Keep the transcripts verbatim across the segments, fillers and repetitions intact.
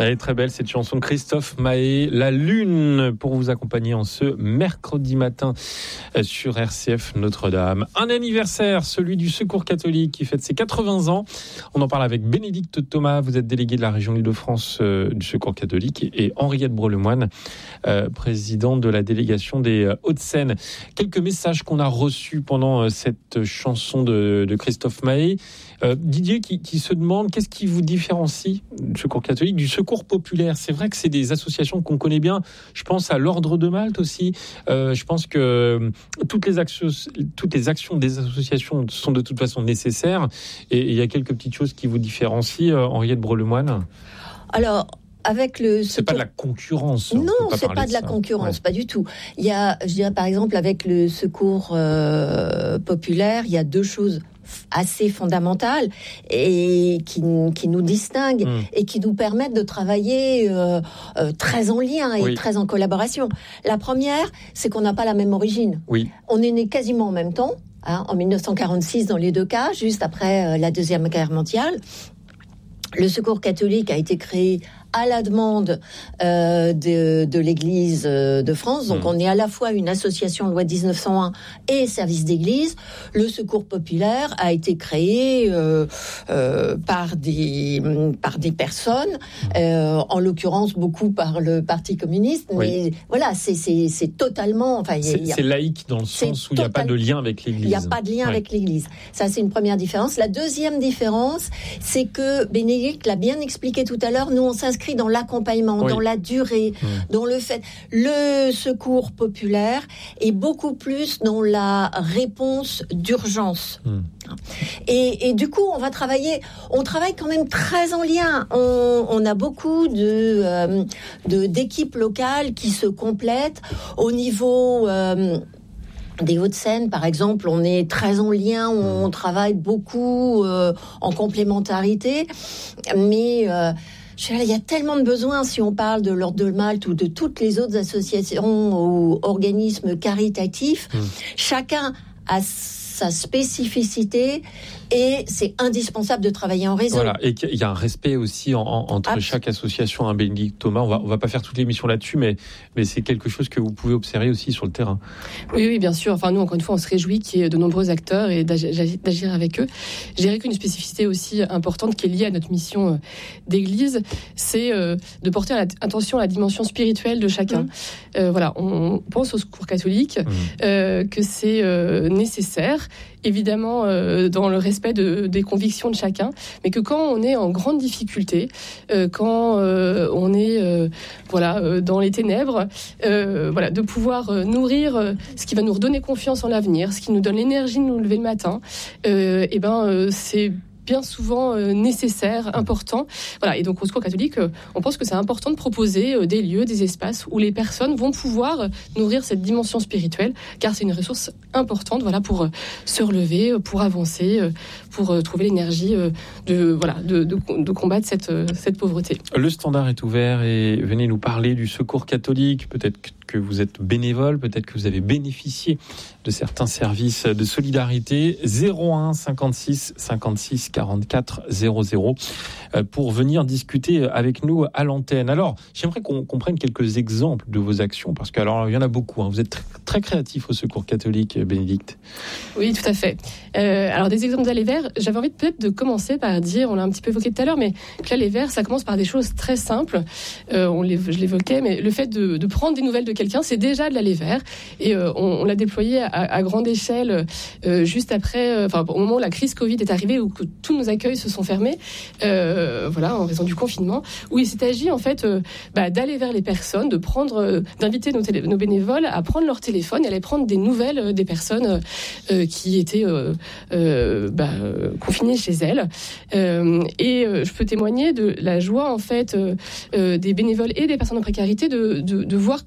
Elle est très belle cette chanson de Christophe Maé, La Lune, pour vous accompagner en ce mercredi matin sur R C F Notre-Dame. Un anniversaire, celui du Secours catholique qui fête ses quatre-vingts ans. On en parle avec Bénédicte Thomas, vous êtes déléguée de la région Île-de-France euh, du Secours catholique, et Henriette Brelemoine, euh, présidente de la délégation des Hauts-de-Seine. Quelques messages qu'on a reçus pendant euh, cette chanson de, de Christophe Maé. Euh, Didier qui, qui se demande qu'est-ce qui vous différencie du Secours catholique du Secours populaire. C'est vrai que c'est des associations qu'on connaît bien. Je pense à l'Ordre de Malte aussi. Euh, je pense que toutes les actions, toutes les actions des associations sont de toute façon nécessaires. Et il y a quelques petites choses qui vous différencient, euh, Henriette Brelemoine. Alors. Avec le c'est pas de la concurrence. Non, pas c'est pas de, de la concurrence, ouais. Pas du tout. Il y a, je dirais par exemple, avec le Secours euh, populaire, il y a deux choses assez fondamentales et qui, qui nous distinguent mmh. et qui nous permettent de travailler euh, euh, très en lien et oui. très en collaboration. La première, c'est qu'on n'a pas la même origine. Oui. On est nés quasiment en même temps, hein, en dix-neuf cent quarante-six dans les deux cas, juste après euh, la Deuxième Guerre mondiale. Le Secours catholique a été créé à la demande euh, de, de l'Église de France. Donc, mmh. on est à la fois une association loi dix-neuf cent un et service d'Église. Le Secours populaire a été créé euh, euh, par des par des personnes, euh, en l'occurrence beaucoup par le Parti communiste. Mais oui. voilà, c'est c'est c'est totalement. Enfin, c'est, y a, c'est laïque dans le sens où il n'y a pas de lien avec l'Église. Il n'y a pas de lien ouais. avec l'Église. Ça, c'est une première différence. La deuxième différence, c'est que Bénédicte l'a bien expliqué tout à l'heure. Nous, on s'inscrit dans l'accompagnement, oui. dans la durée, mmh. dans le fait. Le Secours populaire est beaucoup plus dans la réponse d'urgence. Mmh. Et, et du coup, on va travailler, on travaille quand même très en lien. On, on a beaucoup de, euh, de, d'équipes locales qui se complètent au niveau... Euh, des Hauts-de-Seine, par exemple, on est très en lien, on, on travaille beaucoup euh, en complémentarité, mais euh, il y a tellement de besoins si on parle de l'Ordre de Malte ou de toutes les autres associations ou organismes caritatifs. Mmh. Chacun a sa spécificité et c'est indispensable de travailler en réseau. Voilà, et il y a un respect aussi en, en, entre Absol- chaque association. Hein, Bénédicte Thomas, on va, on va pas faire toute l'émission là-dessus, mais, mais c'est quelque chose que vous pouvez observer aussi sur le terrain. Oui, oui, bien sûr. Enfin, nous, encore une fois, on se réjouit qu'il y ait de nombreux acteurs et d'agir, d'agir avec eux. Je dirais qu'une spécificité aussi importante qui est liée à notre mission d'église, c'est euh, de porter attention à la dimension spirituelle de chacun. Mmh. Euh, voilà, on pense au Secours catholique, mmh. euh, que c'est euh, nécessaire, évidemment, euh, dans le respect De, des convictions de chacun, mais que quand on est en grande difficulté, euh, quand euh, on est euh, voilà, euh, dans les ténèbres, euh, voilà, de pouvoir euh, nourrir euh, ce qui va nous redonner confiance en l'avenir, ce qui nous donne l'énergie de nous lever le matin, euh, et ben, euh, c'est bien souvent euh, nécessaire, important. Voilà. Et donc au Secours catholique, euh, on pense que c'est important de proposer euh, des lieux, des espaces où les personnes vont pouvoir euh, nourrir cette dimension spirituelle, car c'est une ressource importante, voilà, pour euh, se relever, euh, pour avancer, euh, pour euh, trouver l'énergie euh, de, voilà, de, de, de combattre cette, euh, cette pauvreté. Le standard est ouvert et venez nous parler du Secours catholique. Peut-être que vous êtes bénévole, peut-être que vous avez bénéficié de certains services de solidarité. zéro un cinquante-six cinquante-six quarante-quatre zéro zéro pour venir discuter avec nous à l'antenne. Alors, j'aimerais qu'on, qu'on prenne quelques exemples de vos actions, parce qu'alors il y en a beaucoup. Hein. Vous êtes très, très créatif au Secours catholique, Bénédicte. Oui, tout à fait. Euh, alors, des exemples d'Aller Vers, j'avais envie de, peut-être de commencer par dire, on l'a un petit peu évoqué tout à l'heure, mais que l'Aller Vers, ça commence par des choses très simples. Euh, on je l'évoquais, mais le fait de, de prendre des nouvelles de quelqu'un, c'est déjà de l'Aller Vers. Et euh, on, on l'a déployé à, à grande échelle, euh, juste après, euh, enfin, au moment où la crise Covid est arrivée, où que tous nos accueils se sont fermés, euh, voilà, en raison du confinement, où il s'est agi en fait euh, bah, d'aller vers les personnes, de prendre, euh, d'inviter nos, télé- nos bénévoles à prendre leur téléphone et aller prendre des nouvelles euh, des personnes euh, qui étaient euh, euh, bah, confinées chez elles. Euh, et euh, je peux témoigner de la joie en fait euh, euh, des bénévoles et des personnes en précarité de, de, de voir que ce qu'on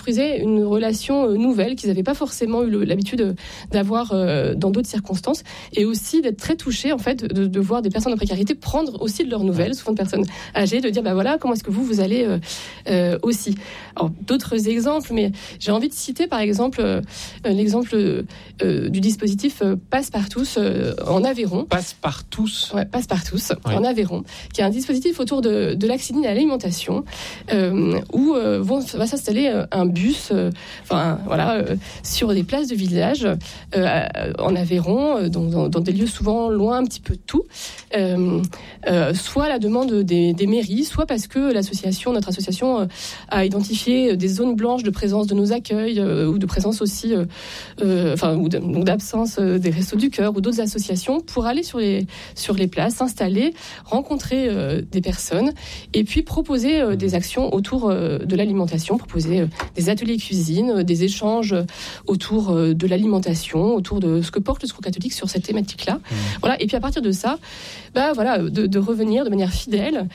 construisaient une relation nouvelle qu'ils n'avaient pas forcément eu l'habitude d'avoir dans d'autres circonstances, et aussi d'être très touchés en fait de, de voir des personnes en précarité prendre aussi de leurs nouvelles, souvent de personnes âgées, de dire bah voilà comment est-ce que vous vous allez euh, euh, aussi. Alors d'autres exemples, mais j'ai envie de citer par exemple euh, l'exemple euh, du dispositif euh, Passepartous euh, en Aveyron. Passepartous. Ouais, Passepartous ouais. en Aveyron, qui est un dispositif autour de, de l'accès à l'alimentation, euh, où euh, vont, va s'installer un bus, euh, enfin voilà, euh, sur des places de village euh, en Aveyron, donc dans, dans des lieux souvent loin un petit peu de tout, euh, euh, soit à la demande des, des mairies, soit parce que l'association, notre association, euh, a identifié des zones blanches de présence de nos accueils euh, ou de présence aussi, euh, euh, enfin ou d'absence euh, des Restos du Cœur ou d'autres associations pour aller sur les sur les places, s'installer, rencontrer euh, des personnes et puis proposer euh, des actions autour euh, de l'alimentation, proposer euh, des ateliers cuisine, euh, des échanges autour euh, de l'alimentation, autour de ce que porte le Secours catholique sur cette thématique-là. Mmh. Voilà. Et puis à partir de ça, bah voilà, de, de revenir de manière fidèle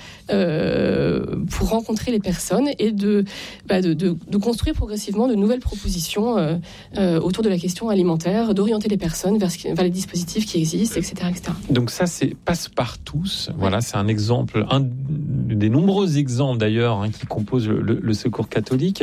euh, pour rencontrer les personnes et de, bah de, de, de construire progressivement de nouvelles propositions euh, euh, autour de la question alimentaire, d'orienter les personnes vers, ce qui, vers les dispositifs qui existent, et cetera, et cetera. Donc ça, c'est Passepartous. Voilà, c'est un exemple, un des nombreux exemples d'ailleurs hein, qui composent le, le, le Secours catholique.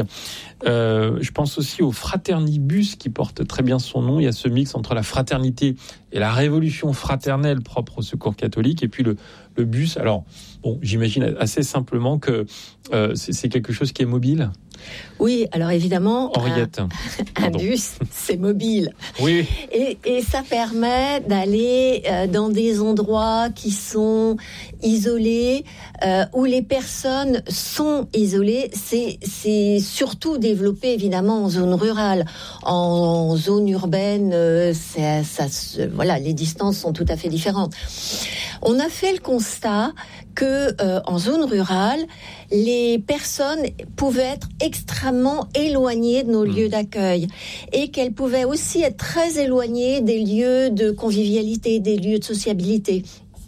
Euh, je pense aussi au Fraternibus qui porte très bien son nom. Il y a ce mix entre la fraternité et la révolution fraternelle propre au Secours catholique. Et puis le, le bus, alors bon, j'imagine assez simplement que euh, c'est, c'est quelque chose qui est mobile. Oui, alors évidemment, Henriette. un, un bus, c'est mobile. Oui. Et, et ça permet d'aller euh, dans des endroits qui sont isolés, euh, où les personnes sont isolées. C'est, c'est surtout développé évidemment en zone rurale. En, en zone urbaine, euh, c'est, ça, voilà, les distances sont tout à fait différentes. On a fait le constat que euh, en zone rurale, les personnes pouvaient être extrêmement éloignées de nos mmh. lieux d'accueil et qu'elles pouvaient aussi être très éloignées des lieux de convivialité, des lieux de sociabilité.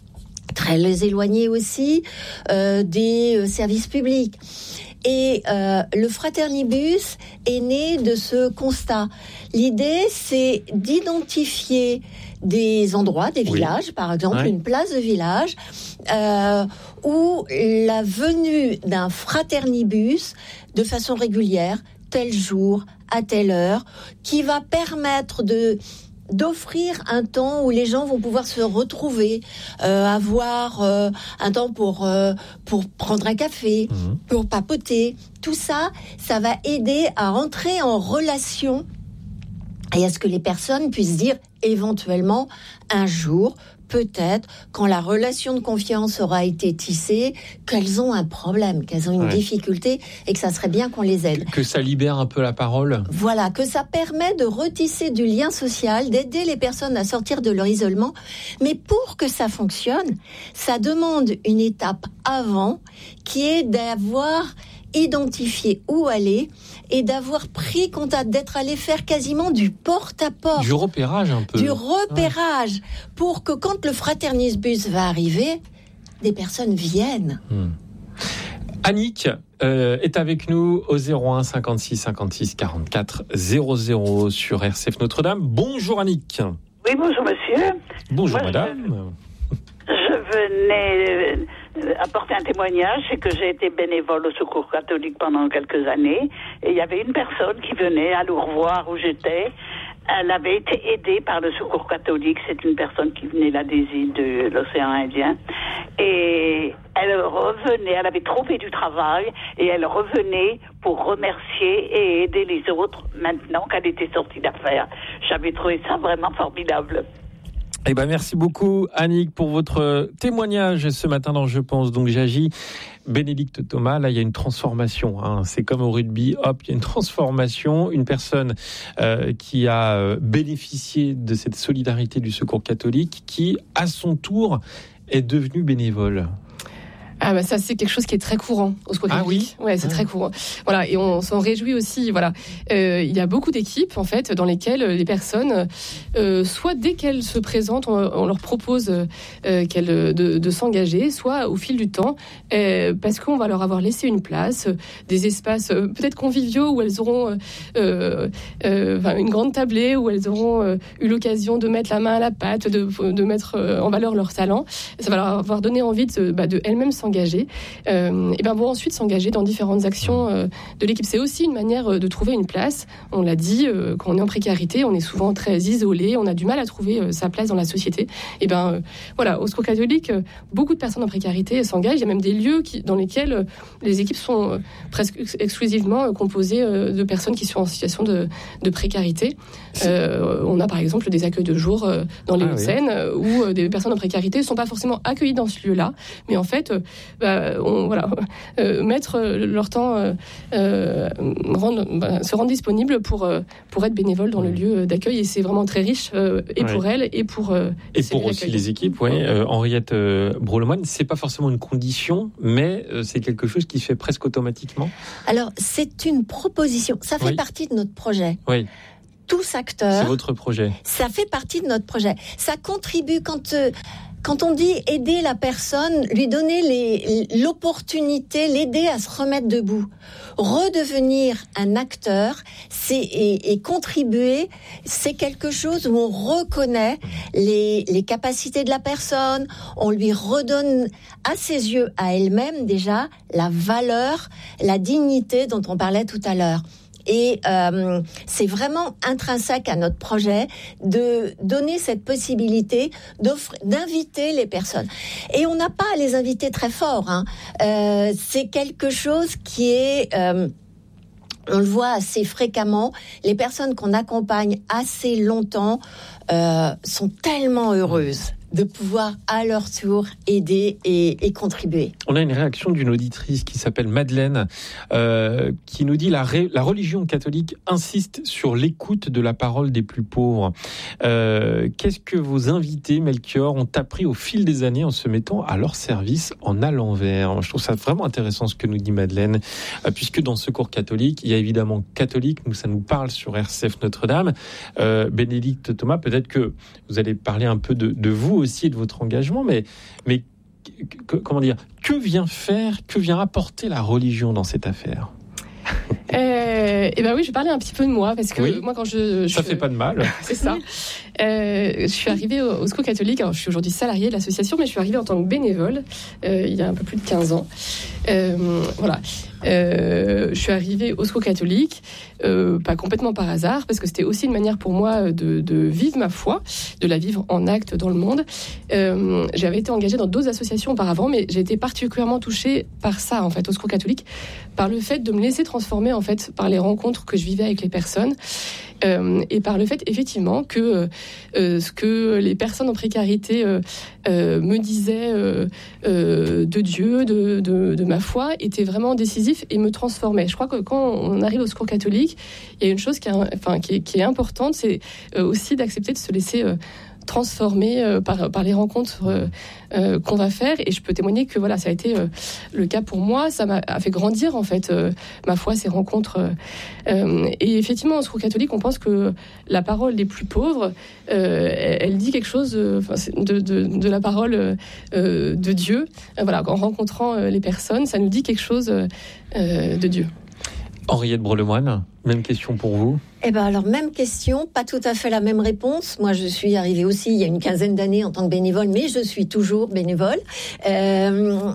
Très éloignées aussi euh, des euh, services publics. Et euh, le Fraternibus est né de ce constat. L'idée, c'est d'identifier des endroits, des villages, oui. par exemple, ouais. une place de village, euh, où la venue d'un Fraternibus, de façon régulière, tel jour, à telle heure, qui va permettre de... d'offrir un temps où les gens vont pouvoir se retrouver, euh, avoir euh, un temps pour euh, pour prendre un café, mmh. pour papoter. Tout ça, ça va aider à entrer en relation et à ce que les personnes puissent dire éventuellement un jour, peut-être, quand la relation de confiance aura été tissée, qu'elles ont un problème, qu'elles ont une ouais. difficulté et que ça serait bien qu'on les aide. Que ça libère un peu la parole. Voilà, que ça permet de retisser du lien social, d'aider les personnes à sortir de leur isolement. Mais pour que ça fonctionne, ça demande une étape avant qui est d'avoir identifié où aller et d'avoir pris contact, d'être allé faire quasiment du porte-à-porte. Du repérage un peu. Du repérage, ouais. pour que quand le Fraternibus va arriver, des personnes viennent. Hmm. Annick euh, est avec nous au zéro un cinquante-six cinquante-six quarante-quatre zéro zéro sur R C F Notre-Dame. Bonjour Annick. Oui, bonjour monsieur. Bonjour Moi, madame. Je, je venais apporter un témoignage, c'est que j'ai été bénévole au Secours catholique pendant quelques années et il y avait une personne qui venait à l'ourvoir où j'étais. Elle avait été aidée par le Secours catholique. C'est une personne qui venait là des îles de l'océan Indien. Et elle revenait, elle avait trouvé du travail et elle revenait pour remercier et aider les autres maintenant qu'elle était sortie d'affaires. J'avais trouvé ça vraiment formidable. Eh ben, merci beaucoup Annick pour votre témoignage ce matin dans Je pense donc j'agis. Bénédicte Thomas, là il y a une transformation, hein. C'est comme au rugby, hop, il y a une transformation, une personne euh, qui a bénéficié de cette solidarité du Secours catholique qui à son tour est devenue bénévole. Ah bah ça c'est quelque chose qui est très courant au secours catholique. Ah oui. Ouais, c'est ah. très courant. Voilà, et on s'en réjouit aussi. Voilà, euh, il y a beaucoup d'équipes en fait dans lesquelles les personnes, euh, soit dès qu'elles se présentent, on, on leur propose euh, qu'elles de, de s'engager, soit au fil du temps, euh, parce qu'on va leur avoir laissé une place, des espaces euh, peut-être conviviaux où elles auront euh, euh, une grande tablée où elles auront euh, eu l'occasion de mettre la main à la pâte, de, de mettre euh, en valeur leur talent. Ça va leur avoir donné envie de, bah, de elles-mêmes s'engager. Engagés, euh, et ben vont ensuite s'engager dans différentes actions euh, de l'équipe. C'est aussi une manière de trouver une place. On l'a dit, euh, quand on est en précarité, on est souvent très isolé, on a du mal à trouver euh, sa place dans la société. Et ben euh, voilà, au Secours catholique, euh, beaucoup de personnes en précarité s'engagent. Il y a même des lieux qui, dans lesquels euh, les équipes sont euh, presque exclusivement euh, composées euh, de personnes qui sont en situation de, de précarité. Euh, on a par exemple des accueils de jour euh, dans les ah, Hauts-de-Seine oui. où euh, des personnes en précarité ne sont pas forcément accueillies dans ce lieu-là, mais en fait euh, Bah, on, voilà, euh, mettre leur temps, euh, euh, rendre, bah, se rendre disponible pour, euh, pour être bénévole dans le lieu d'accueil. Et c'est vraiment très riche, euh, et ouais. pour elles, et pour euh, Et pour aussi d'accueil. Les équipes, oui. Euh, Henriette euh, Breulemagne, c'est pas forcément une condition, mais euh, c'est quelque chose qui se fait presque automatiquement. Alors, c'est une proposition. Ça fait oui. partie de notre projet. Oui. Tous acteurs. C'est votre projet. Ça fait partie de notre projet. Ça contribue quand... Euh, Quand on dit aider la personne, lui donner les, l'opportunité, l'aider à se remettre debout, redevenir un acteur, c'est et, et contribuer, c'est quelque chose où on reconnaît les, les capacités de la personne, on lui redonne à ses yeux, à elle-même déjà, la valeur, la dignité dont on parlait tout à l'heure. Et euh, c'est vraiment intrinsèque à notre projet de donner cette possibilité d'inviter les personnes. Et on n'a pas à les inviter très fort. Hein. Euh, c'est quelque chose qui est... Euh, on le voit assez fréquemment. Les personnes qu'on accompagne assez longtemps euh, sont tellement heureuses de pouvoir à leur tour aider et, et contribuer. On a une réaction d'une auditrice qui s'appelle Madeleine, euh, qui nous dit la, ré, la religion catholique insiste sur l'écoute de la parole des plus pauvres. Euh, qu'est-ce que vos invités, Melchior, ont appris au fil des années en se mettant à leur service en allant vers ? Je trouve ça vraiment intéressant ce que nous dit Madeleine, euh, puisque dans Secours catholique, il y a évidemment catholique, nous ça nous parle sur R C F Notre-Dame. Euh, Bénédicte Thomas, peut-être que vous allez parler un peu de, de vous aussi et de votre engagement, mais, mais que, comment dire, que vient faire, que vient apporter la religion dans cette affaire ? Euh, et ben oui, je vais parler un petit peu de moi parce que oui. moi quand je, je ça fait pas de mal. C'est ça. Euh, je suis arrivée au, au Secours catholique. Alors je suis aujourd'hui salariée de l'association, mais je suis arrivée en tant que bénévole euh, il y a un peu plus de quinze ans. Euh, voilà. Euh, je suis arrivée au Secours catholique, euh, pas complètement par hasard, parce que c'était aussi une manière pour moi de, de vivre ma foi, de la vivre en acte dans le monde. Euh, j'avais été engagée dans d'autres associations auparavant, mais j'ai été particulièrement touchée par ça, en fait, au Secours catholique, par le fait de me laisser transformer, en fait, par les rencontres que je vivais avec les personnes. Euh, et par le fait effectivement que euh, ce que les personnes en précarité euh, euh, me disaient euh, euh, de Dieu, de, de, de ma foi, était vraiment décisif et me transformait. Je crois que quand on arrive au Secours catholique, il y a une chose qui est, enfin, qui est, qui est importante, c'est euh, aussi d'accepter de se laisser euh, transformé euh, par, par les rencontres euh, euh, qu'on va faire. Et je peux témoigner que voilà, ça a été euh, le cas pour moi. Ça m'a a fait grandir, en fait, euh, ma foi, ces rencontres. Euh, et effectivement, au Secours catholique, on pense que la parole des plus pauvres, euh, elle, elle dit quelque chose euh, de, de, de la parole euh, de Dieu. Euh, voilà, en rencontrant euh, les personnes, ça nous dit quelque chose euh, de Dieu. Henriette Breulemagne, même question pour vous. Eh ben alors, même question, pas tout à fait la même réponse. Moi, je suis arrivée aussi il y a une quinzaine d'années en tant que bénévole, mais je suis toujours bénévole. Euh,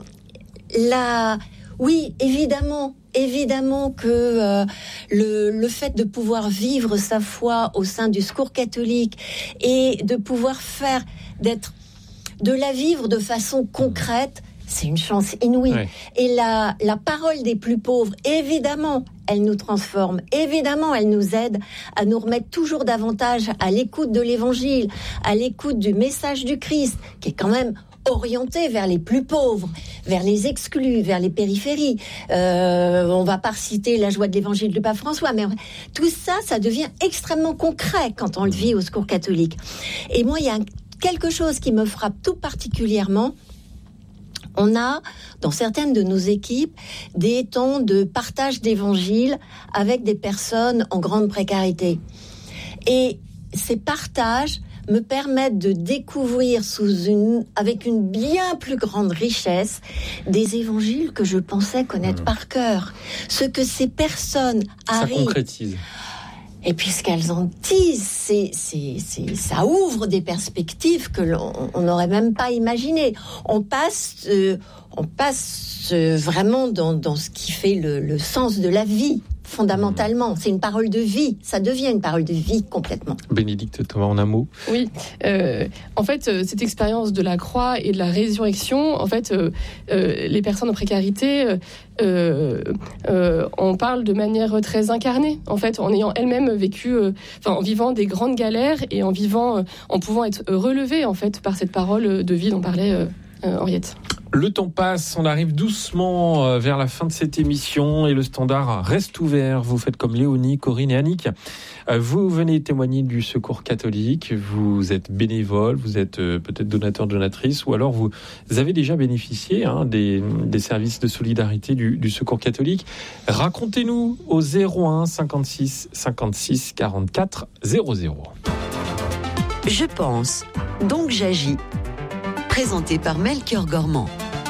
là, oui, évidemment, évidemment que euh, le, le fait de pouvoir vivre sa foi au sein du Secours catholique et de pouvoir faire, d'être, de la vivre de façon concrète, c'est une chance inouïe. Ouais. Et la, la parole des plus pauvres, évidemment, elle nous transforme. Évidemment, elle nous aide à nous remettre toujours davantage à l'écoute de l'Évangile, à l'écoute du message du Christ, qui est quand même orienté vers les plus pauvres, vers les exclus, vers les périphéries. Euh, on va pas citer la joie de l'Évangile du pape François, mais tout ça, ça devient extrêmement concret quand on le vit au Secours catholique. Et moi, il y a quelque chose qui me frappe tout particulièrement On a, dans certaines de nos équipes, des temps de partage d'évangile avec des personnes en grande précarité. Et ces partages me permettent de découvrir sous une, avec une bien plus grande richesse des évangiles que je pensais connaître mmh. par cœur. Ce que ces personnes arrivent... Ça concrétise. Et puis ce qu'elles en disent, c'est, c'est, c'est, ça ouvre des perspectives que l'on n'aurait même pas imaginées. On passe, euh, on passe euh, vraiment dans, dans ce qui fait le, le sens de la vie. Fondamentalement, c'est une parole de vie. Ça devient une parole de vie complètement. Bénédicte Thomas, en un mot. Oui, euh, en fait, euh, cette expérience de la croix et de la résurrection, en fait, euh, euh, les personnes en précarité, euh, euh, on parle de manière très incarnée. En fait, en ayant elles-mêmes vécu, euh, enfin, en vivant des grandes galères et en vivant, euh, en pouvant être relevées en fait par cette parole de vie dont parlait euh, euh, Henriette. Le temps passe, on arrive doucement vers la fin de cette émission et le standard reste ouvert. Vous faites comme Léonie, Corinne et Annick. Vous venez témoigner du Secours catholique, vous êtes bénévole, vous êtes peut-être donateur, donatrice, ou alors vous avez déjà bénéficié hein, des, des services de solidarité du, du Secours catholique. Racontez-nous au zéro un cinquante-six cinquante-six quarante-quatre zéro zéro. Je pense, donc j'agis. Présenté par Melchior Gormand.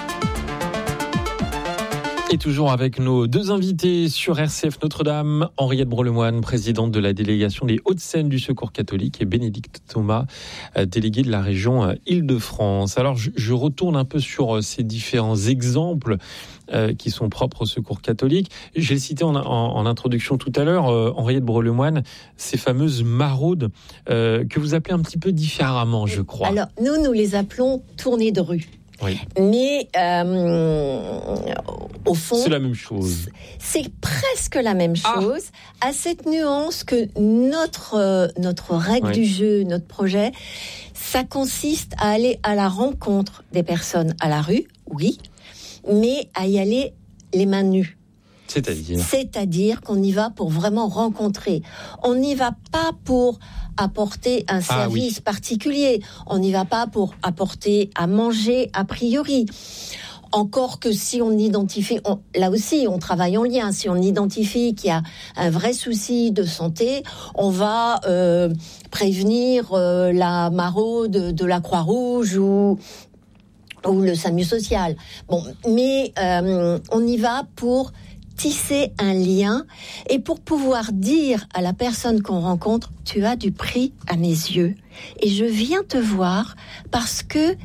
Et toujours avec nos deux invités sur R C F Notre-Dame, Henriette Brelemoine, présidente de la délégation des Hauts-de-Seine du Secours catholique, et Bénédicte Thomas, déléguée de la région Île-de-France. Alors, je, je retourne un peu sur ces différents exemples euh, qui sont propres au Secours catholique. J'ai cité en, en, en introduction tout à l'heure, euh, Henriette Brelemoine, ces fameuses maraudes euh, que vous appelez un petit peu différemment, je crois. Alors, nous, nous les appelons tournées de rue. Oui. Mais euh, au fond, c'est la même chose. C'est presque la même chose, ah. à cette nuance que notre euh, notre règle oui. du jeu, notre projet, ça consiste à aller à la rencontre des personnes à la rue, oui, mais à y aller les mains nues. C'est-à-dire C'est-à-dire qu'on y va pour vraiment rencontrer. On n'y va pas pour apporter un service ah, oui. particulier. On n'y va pas pour apporter à manger a priori. Encore que si on identifie, on, là aussi on travaille en lien, si on identifie qu'il y a un vrai souci de santé, on va euh, prévenir euh, la maraude de la Croix-Rouge ou... ou le SAMU social. Bon, mais euh, on y va pour tisser un lien et pour pouvoir dire à la personne qu'on rencontre, tu as du prix à mes yeux et je viens te voir parce que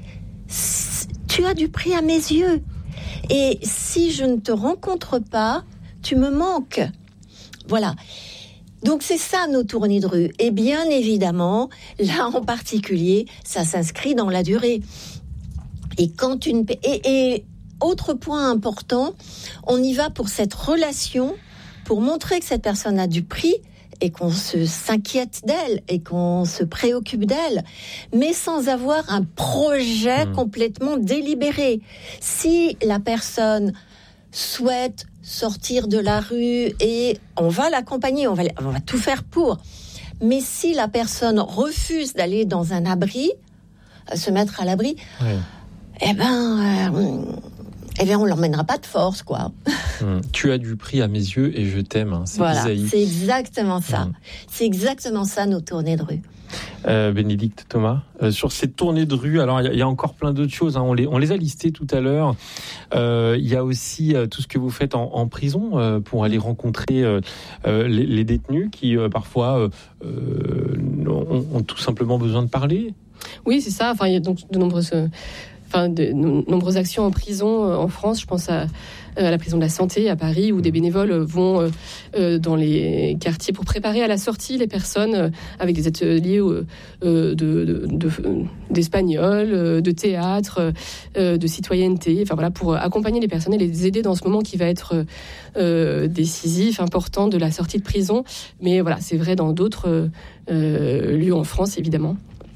tu as du prix à mes yeux et si je ne te rencontre pas, tu me manques. Voilà. Donc c'est ça nos tournées de rue et bien évidemment, là en particulier, ça s'inscrit dans la durée. Et quand une et, et autre point important, on y va pour cette relation, pour montrer que cette personne a du prix et qu'on se s'inquiète d'elle et qu'on se préoccupe d'elle, mais sans avoir un projet mmh. complètement délibéré. Si la personne souhaite sortir de la rue et on va l'accompagner, on va, on va tout faire pour. Mais si la personne refuse d'aller dans un abri, se mettre à l'abri, oui. eh ben, euh, eh bien, on l'emmènera pas de force, quoi. Hum. Tu as du prix à mes yeux et je t'aime. Hein. C'est voilà, Isaïe. C'est exactement ça. Hum. C'est exactement ça, nos tournées de rue. Euh, Bénédicte Thomas, euh, sur ces tournées de rue, alors il y, y a encore plein d'autres choses. Hein. On les, on les a listées tout à l'heure. Il euh, y a aussi euh, tout ce que vous faites en, en prison euh, pour aller rencontrer euh, euh, les, les détenus qui euh, parfois euh, euh, ont, ont tout simplement besoin de parler. Oui, c'est ça. Enfin, il y a donc de nombreuses. Euh... Enfin, de nombreuses actions en prison euh, en France. Je pense à, à la prison de la Santé à Paris, où des bénévoles vont euh, euh, dans les quartiers pour préparer à la sortie les personnes euh, avec des ateliers euh, de, de, de, d'espagnol, euh, de théâtre, euh, de citoyenneté. Enfin voilà, pour accompagner les personnes et les aider dans ce moment qui va être euh, décisif, important de la sortie de prison. Mais voilà, c'est vrai dans d'autres euh, lieux en France, évidemment.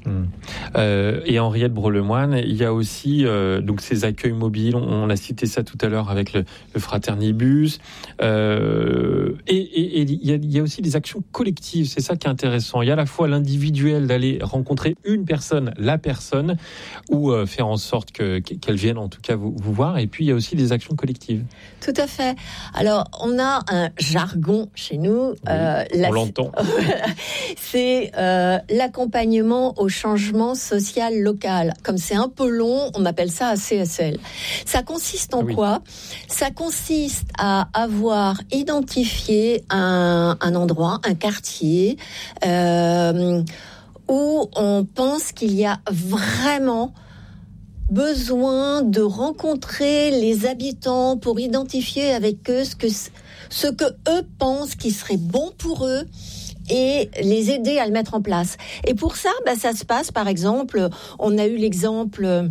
Mmh. Euh, et Henriette Brelemoine, il y a aussi euh, donc ces accueils mobiles. On, on a cité ça tout à l'heure avec le, le Fraternibus. Euh, et, et, et il, y a, il y a aussi des actions collectives. C'est ça qui est intéressant. Il y a à la fois l'individuel d'aller rencontrer une personne, la personne, ou euh, faire en sorte que, qu'elle vienne en tout cas vous, vous voir. Et puis il y a aussi des actions collectives. Tout à fait. Alors on a un jargon chez nous. Oui, euh, on la... l'entend. C'est euh, l'accompagnement au changement social local. Comme c'est un peu long, on appelle ça A C S L. Ça consiste en ah oui. quoi ? Ça consiste à avoir identifié un, un endroit, un quartier, euh, où on pense qu'il y a vraiment besoin de rencontrer les habitants pour identifier avec eux ce que, ce que eux pensent qui serait bon pour eux et les aider à le mettre en place. Et pour ça, bah, ça se passe, par exemple, on a eu l'exemple euh,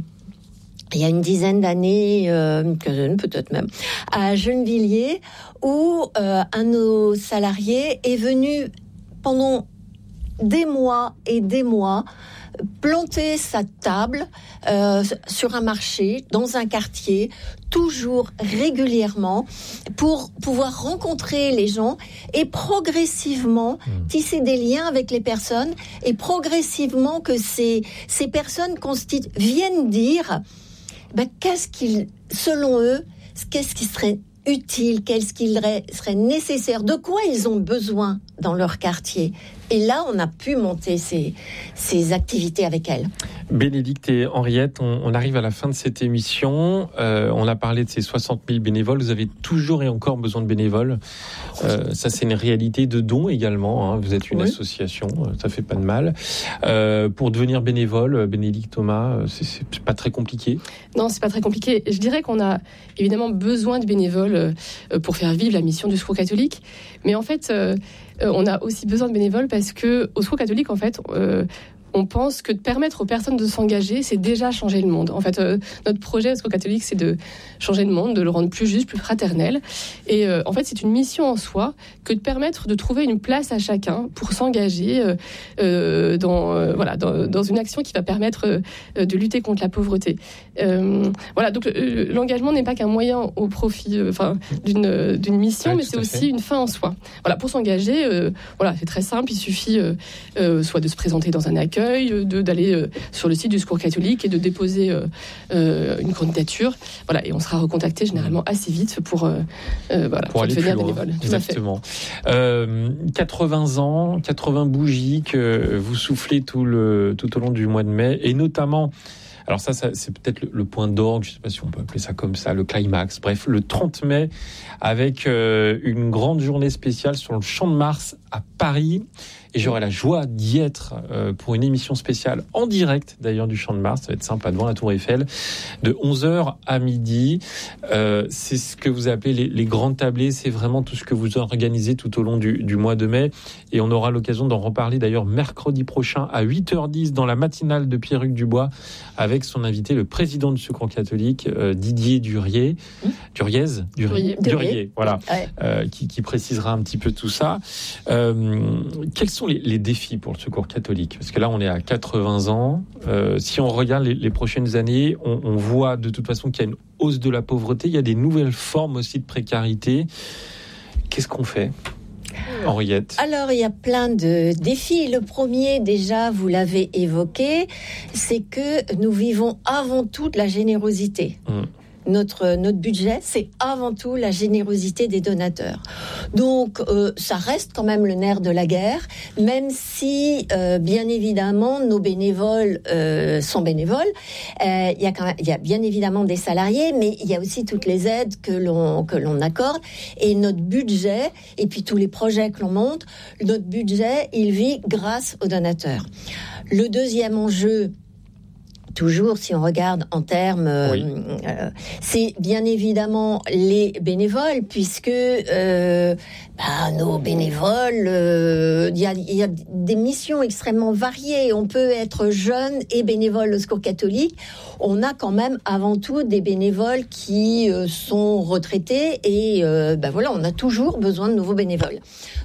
il y a une dizaine d'années, euh, une quinzaine peut-être même, à Gennevilliers, où euh, un de nos salariés est venu pendant des mois et des mois planter sa table euh, sur un marché, dans un quartier, toujours régulièrement, pour pouvoir rencontrer les gens et progressivement mmh. tisser des liens avec les personnes et progressivement que ces, ces personnes constitu- viennent dire ben, qu'est-ce qu'ils, selon eux, qu'est-ce qui serait utile, qu'est-ce qui serait nécessaire, de quoi ils ont besoin dans leur quartier. Et là, on a pu monter ces, ces activités avec elles. Bénédicte et Henriette, on, on arrive à la fin de cette émission. Euh, on a parlé de ces soixante mille bénévoles. Vous avez toujours et encore besoin de bénévoles. Euh, ça, c'est une réalité de dons également. Hein. Vous êtes une oui. association, ça fait pas de mal. Euh, pour devenir bénévole, Bénédicte Thomas, c'est, c'est pas très compliqué. Non, c'est pas très compliqué. Je dirais qu'on a évidemment besoin de bénévoles pour faire vivre la mission du Secours catholique. Mais en fait, euh, on a aussi besoin de bénévoles parce que au Secours catholique, en fait, euh, on pense que de permettre aux personnes de s'engager, c'est déjà changer le monde. En fait, euh, notre projet au Secours catholique, c'est de changer le monde, de le rendre plus juste, plus fraternel. Et euh, en fait, c'est une mission en soi que de permettre de trouver une place à chacun pour s'engager euh, euh, dans, euh, voilà, dans, dans une action qui va permettre euh, de lutter contre la pauvreté. Euh, voilà, donc euh, l'engagement n'est pas qu'un moyen au profit euh, enfin, d'une, d'une mission, ouais, mais c'est aussi fait. Une fin en soi. Voilà, pour s'engager, euh, voilà, c'est très simple, il suffit euh, euh, soit de se présenter dans un accueil, De, d'aller euh, sur le site du Secours catholique et de déposer euh, euh, une candidature. Voilà, et on sera recontacté généralement assez vite pour, euh, euh, voilà, pour, pour devenir bénévole. Tout Exactement. À fait. Euh, quatre-vingts ans, quatre-vingts bougies que vous soufflez tout, le, tout au long du mois de mai, et notamment... Alors ça, ça c'est peut-être le, le point d'orgue, je ne sais pas si on peut appeler ça comme ça, le climax. Bref, le trente mai, avec euh, une grande journée spéciale sur le Champ de Mars à Paris. Et j'aurai la joie d'y être euh, pour une émission spéciale en direct, d'ailleurs, du Champ de Mars. Ça va être sympa, devant la Tour Eiffel, de onze heures à midi. Euh, c'est ce que vous appelez les, les grands tablés. C'est vraiment tout ce que vous organisez tout au long du, du mois de mai. Et on aura l'occasion d'en reparler, d'ailleurs, mercredi prochain à huit heures dix dans la matinale de Pierruc Dubois, avec son invité, le président du Secours catholique, euh, Didier Duriez. Mmh. Duriez Duriez, Duriez, Duriez voilà, ouais. euh, qui, qui précisera un petit peu tout ça. Euh, quels sont les, les défis pour le Secours catholique ? Parce que là, on est à quatre-vingts ans. Euh, si on regarde les, les prochaines années, on, on voit de toute façon qu'il y a une hausse de la pauvreté. Il y a des nouvelles formes aussi de précarité. Qu'est-ce qu'on fait ? Henriette. Alors, il y a plein de défis. Le premier, déjà, vous l'avez évoqué, c'est que nous vivons avant tout de la générosité. Mmh. Notre, notre budget, c'est avant tout la générosité des donateurs. Donc, euh, ça reste quand même le nerf de la guerre, même si, euh, bien évidemment, nos bénévoles euh, sont bénévoles. Euh, il y a quand même, il y a bien évidemment des salariés, mais il y a aussi toutes les aides que l'on, que l'on accorde. Et notre budget, et puis tous les projets que l'on monte, notre budget, il vit grâce aux donateurs. Le deuxième enjeu, toujours, si on regarde en termes, oui. euh, c'est bien évidemment les bénévoles, puisque euh, bah, nos bénévoles, il euh, y, y a des missions extrêmement variées. On peut être jeune et bénévole au Secours catholique. On a quand même avant tout des bénévoles qui euh, sont retraités et euh, bah, voilà, on a toujours besoin de nouveaux bénévoles.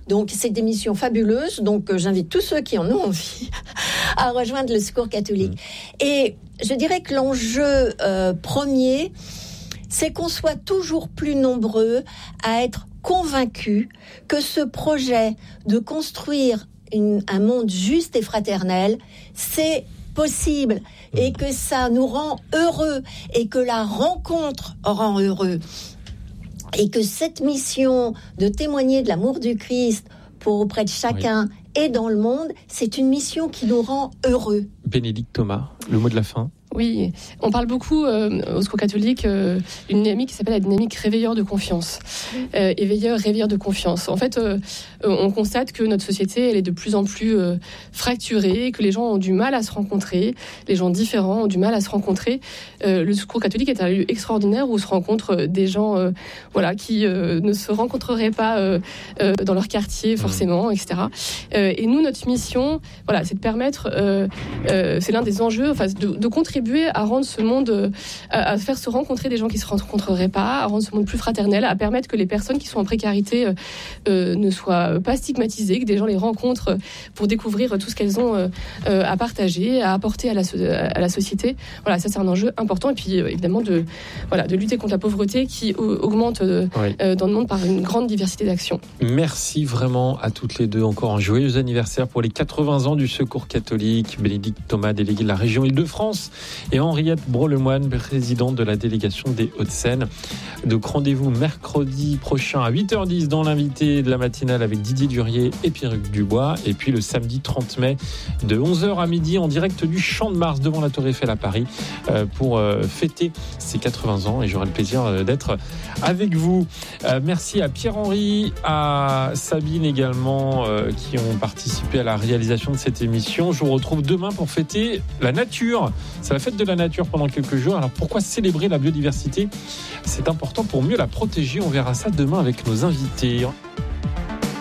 Donc, c'est des missions fabuleuses. Donc, euh, j'invite tous ceux qui en ont envie à rejoindre le Secours catholique. Mmh. Et je dirais que l'enjeu euh, premier, c'est qu'on soit toujours plus nombreux à être convaincus que ce projet de construire une, un monde juste et fraternel, c'est possible et que ça nous rend heureux et que la rencontre rend heureux. Et que cette mission de témoigner de l'amour du Christ pour auprès de chacun oui. et dans le monde, c'est une mission qui nous rend heureux. Bénédicte Thomas, le mot de la fin. Oui, on parle beaucoup euh, au Secours catholique euh, d'une dynamique qui s'appelle la dynamique réveilleur de confiance. Euh, éveilleur, réveilleur de confiance. En fait, euh, on constate que notre société, elle est de plus en plus euh, fracturée, que les gens ont du mal à se rencontrer, les gens différents ont du mal à se rencontrer. Euh, le Secours catholique est un lieu extraordinaire où se rencontrent des gens, euh, voilà, qui euh, ne se rencontreraient pas euh, euh, dans leur quartier forcément, et cetera. Euh, et nous, notre mission, voilà, c'est de permettre, euh, euh, c'est l'un des enjeux, enfin, de, de contribuer à rendre ce monde, à, à faire se rencontrer des gens qui ne se rencontreraient pas, à rendre ce monde plus fraternel, à permettre que les personnes qui sont en précarité euh, ne soient pas stigmatisées, que des gens les rencontrent pour découvrir tout ce qu'elles ont euh, à partager, à apporter à la, à la société. Voilà, ça c'est un enjeu important. Et puis évidemment de, voilà, de lutter contre la pauvreté qui augmente euh, oui. euh, dans le monde par une grande diversité d'actions. Merci vraiment à toutes les deux. Encore un joyeux anniversaire pour les quatre-vingts ans du Secours catholique. Bénédicte Thomas, déléguée de la région Île-de-France, et Henriette Brault-Lemoine, présidente de la délégation des Hauts-de-Seine. Donc rendez-vous mercredi prochain à huit heures dix dans l'invité de la matinale avec Didier Durier et Pierruc Dubois. Et puis le samedi trente mai de onze heures à midi en direct du Champ de Mars devant la Tour Eiffel à Paris pour fêter ses quatre-vingts ans. Et j'aurai le plaisir d'être avec vous. Merci à Pierre-Henri, à Sabine également qui ont participé à la réalisation de cette émission. Je vous retrouve demain pour fêter la nature. C'est la fête de la nature pendant quelques jours. Alors pourquoi célébrer la biodiversité ? C'est important pour mieux la protéger. On verra ça demain avec nos invités.